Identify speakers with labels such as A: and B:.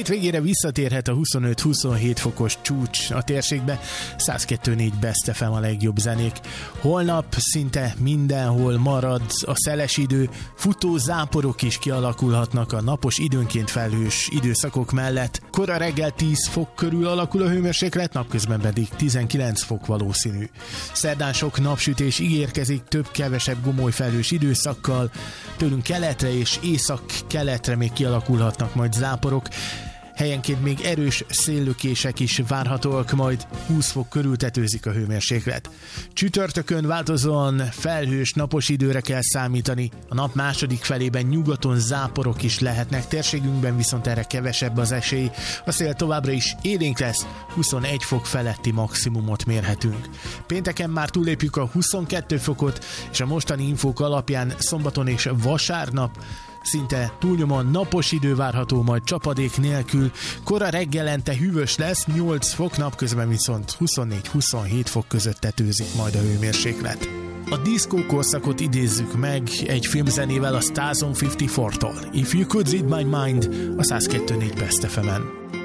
A: hétvégére visszatérhet a 25-27 fokos csúcs a térségbe, 102.4 Best FM a legjobb zenék. Holnap szinte mindenhol marad a szeles idő, futó záporok is kialakulhatnak a napos időnként felhős időszakok mellett. Kora reggel 10 fok körül alakul a hőmérséklet, napközben pedig 19 fok valószínű. Szerdán sok napsütés ígérkezik, több-kevesebb gomoly felhős időszakkal, tőlünk keletre és észak-keletre még kialakulhatnak majd záporok, helyenként még erős széllökések is várhatóak, majd 20 fok körül tetőzik a hőmérséklet. Csütörtökön változóan felhős napos időre kell számítani, a nap második felében nyugaton záporok is lehetnek, térségünkben viszont erre kevesebb az esély, a szél továbbra is élénk lesz, 21 fok feletti maximumot mérhetünk. Pénteken már túllépjük a 22 fokot, és a mostani infók alapján szombaton és vasárnap szinte túlnyomóan napos idő várható, majd csapadék nélkül. Kora reggelente hűvös lesz, 8 fok, napközben viszont 24-27 fok között tetőzik majd a hőmérséklet. A diszkó korszakot idézzük meg egy filmzenével a Stars on 54-tól. If You Could Read My Mind a 102.4 Best FM-en.